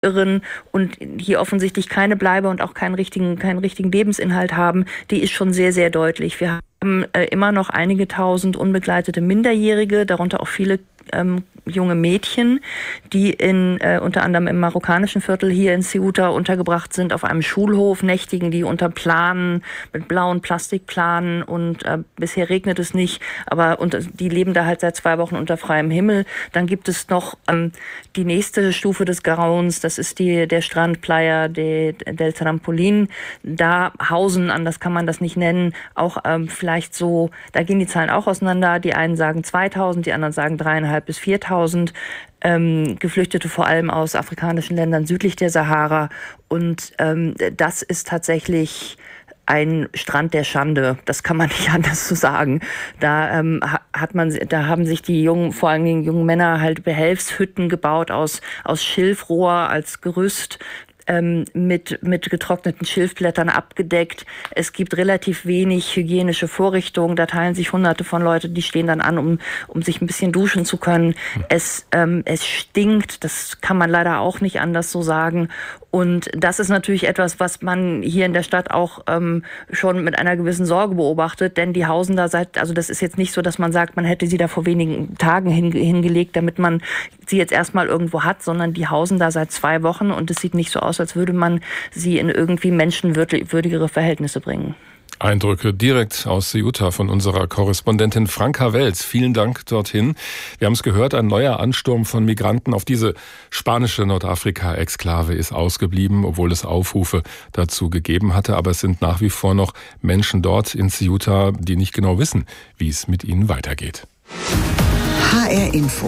und hier offensichtlich keine Bleibe und auch keinen richtigen Lebensinhalt haben, die ist schon sehr, sehr deutlich. Wir haben immer noch einige tausend unbegleitete Minderjährige, darunter auch viele junge Mädchen, die unter anderem im marokkanischen Viertel hier in Ceuta untergebracht sind, auf einem Schulhof nächtigen, die unter Planen, mit blauen Plastikplanen, und bisher regnet es nicht, aber die leben da halt seit 2 Wochen unter freiem Himmel. Dann gibt es noch die nächste Stufe des Grauens, das ist der Strand Playa del Trampolín. Da hausen, anders kann man das nicht nennen, auch vielleicht so, da gehen die Zahlen auch auseinander. Die einen sagen 2000, die anderen sagen 3.500 bis 4.000 Geflüchtete, vor allem aus afrikanischen Ländern südlich der Sahara. Und das ist tatsächlich ein Strand der Schande. Das kann man nicht anders so sagen. Da haben sich die vor allen Dingen jungen Männer halt Behelfshütten gebaut aus Schilfrohr als Gerüst, mit getrockneten Schilfblättern abgedeckt. Es gibt relativ wenig hygienische Vorrichtungen. Da teilen sich Hunderte von Leuten, die stehen dann an, um sich ein bisschen duschen zu können. Es stinkt, das kann man leider auch nicht anders so sagen. Und das ist natürlich etwas, was man hier in der Stadt auch schon mit einer gewissen Sorge beobachtet, denn die hausen da also das ist jetzt nicht so, dass man sagt, man hätte sie da vor wenigen Tagen hingelegt, damit man sie jetzt erstmal irgendwo hat, sondern die hausen da seit 2 Wochen und es sieht nicht so aus, als würde man sie in irgendwie menschenwürdigere Verhältnisse bringen. Eindrücke direkt aus Ceuta von unserer Korrespondentin Franka Welz. Vielen Dank dorthin. Wir haben es gehört, ein neuer Ansturm von Migranten auf diese spanische Nordafrika-Exklave ist ausgeblieben, obwohl es Aufrufe dazu gegeben hatte. Aber es sind nach wie vor noch Menschen dort in Ceuta, die nicht genau wissen, wie es mit ihnen weitergeht. HR Info.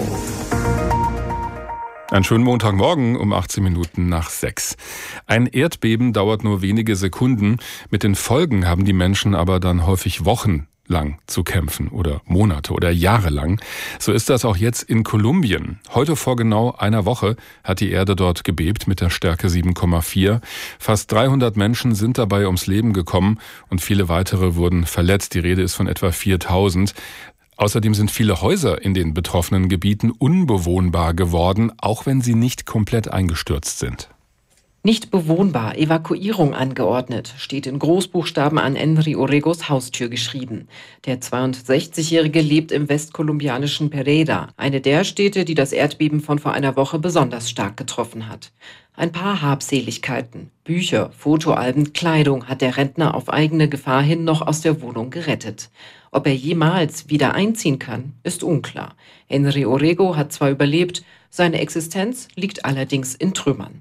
Einen schönen Montagmorgen um 18:18. Ein Erdbeben dauert nur wenige Sekunden. Mit den Folgen haben die Menschen aber dann häufig wochenlang zu kämpfen oder Monate oder Jahre lang. So ist das auch jetzt in Kolumbien. Heute vor genau einer Woche hat die Erde dort gebebt mit der Stärke 7,4. Fast 300 Menschen sind dabei ums Leben gekommen und viele weitere wurden verletzt. Die Rede ist von etwa 4.000. Außerdem sind viele Häuser in den betroffenen Gebieten unbewohnbar geworden, auch wenn sie nicht komplett eingestürzt sind. Nicht bewohnbar, Evakuierung angeordnet, steht in Großbuchstaben an Henry Orregos Haustür geschrieben. Der 62-Jährige lebt im westkolumbianischen Pereira, eine der Städte, die das Erdbeben von vor einer Woche besonders stark getroffen hat. Ein paar Habseligkeiten, Bücher, Fotoalben, Kleidung hat der Rentner auf eigene Gefahr hin noch aus der Wohnung gerettet. Ob er jemals wieder einziehen kann, ist unklar. Henry Orrego hat zwar überlebt, seine Existenz liegt allerdings in Trümmern.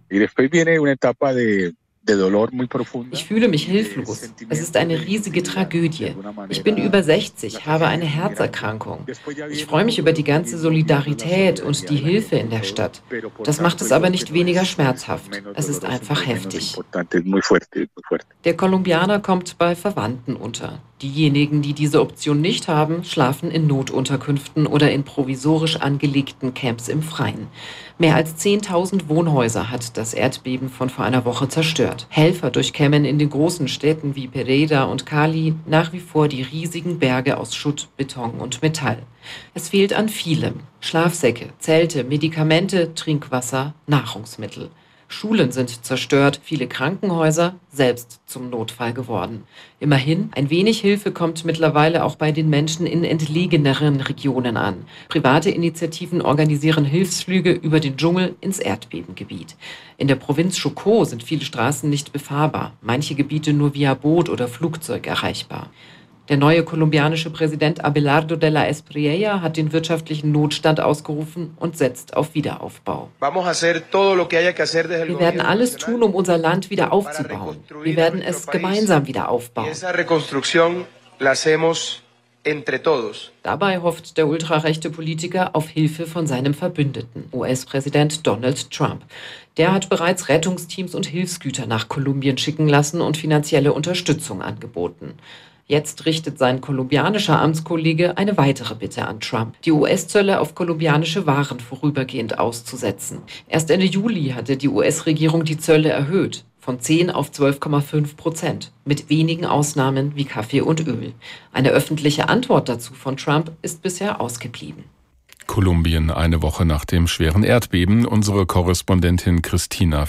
Ich fühle mich hilflos. Es ist eine riesige Tragödie. Ich bin über 60, habe eine Herzerkrankung. Ich freue mich über die ganze Solidarität und die Hilfe in der Stadt. Das macht es aber nicht weniger schmerzhaft. Es ist einfach heftig. Der Kolumbianer kommt bei Verwandten unter. Diejenigen, die diese Option nicht haben, schlafen in Notunterkünften oder in provisorisch angelegten Camps im Freien. Mehr als 10.000 Wohnhäuser hat das Erdbeben von vor einer Woche zerstört. Helfer durchkämmen in den großen Städten wie Pereira und Cali nach wie vor die riesigen Berge aus Schutt, Beton und Metall. Es fehlt an vielem: Schlafsäcke, Zelte, Medikamente, Trinkwasser, Nahrungsmittel. Schulen sind zerstört, viele Krankenhäuser selbst zum Notfall geworden. Immerhin, ein wenig Hilfe kommt mittlerweile auch bei den Menschen in entlegeneren Regionen an. Private Initiativen organisieren Hilfsflüge über den Dschungel ins Erdbebengebiet. In der Provinz Chocó sind viele Straßen nicht befahrbar, manche Gebiete nur via Boot oder Flugzeug erreichbar. Der neue kolumbianische Präsident Abelardo de la Espriella hat den wirtschaftlichen Notstand ausgerufen und setzt auf Wiederaufbau. Wir werden alles tun, um unser Land wieder aufzubauen. Wir werden es gemeinsam wieder aufbauen. Dabei hofft der ultrarechte Politiker auf Hilfe von seinem Verbündeten, US-Präsident Donald Trump. Der hat bereits Rettungsteams und Hilfsgüter nach Kolumbien schicken lassen und finanzielle Unterstützung angeboten. Jetzt richtet sein kolumbianischer Amtskollege eine weitere Bitte an Trump, die US-Zölle auf kolumbianische Waren vorübergehend auszusetzen. Erst Ende Juli hatte die US-Regierung die Zölle erhöht, von 10 auf 12,5%, mit wenigen Ausnahmen wie Kaffee und Öl. Eine öffentliche Antwort dazu von Trump ist bisher ausgeblieben. Kolumbien eine Woche nach dem schweren Erdbeben. Unsere Korrespondentin Christina